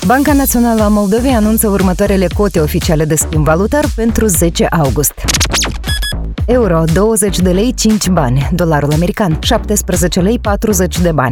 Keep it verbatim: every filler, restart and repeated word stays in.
Banca Națională a Moldovei anunță următoarele cote oficiale de schimb valutar pentru zece august. Euro douăzeci de lei cinci bani, dolarul american șaptesprezece lei patruzeci de bani.